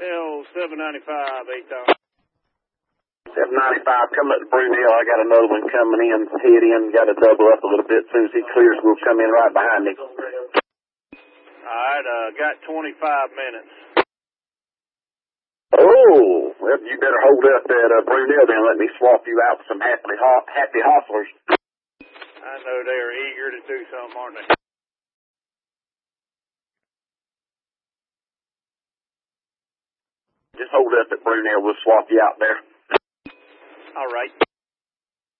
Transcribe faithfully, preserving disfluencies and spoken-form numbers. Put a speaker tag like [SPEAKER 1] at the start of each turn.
[SPEAKER 1] L seven ninety-five, eight thousand.
[SPEAKER 2] seven ninety-five, coming up to Brunel. I got another one coming in, head in, got to double up a little bit. As soon as he clears, we'll come in right behind him.
[SPEAKER 1] All right, uh, got twenty-five minutes.
[SPEAKER 2] Oh, well, you better hold up at uh, Brunel then. Let me swap you out with some happy, ho- happy hostlers.
[SPEAKER 1] I know they're eager to do something, aren't they?
[SPEAKER 2] Just hold up at Brunel. We'll swap you out there.
[SPEAKER 1] All right.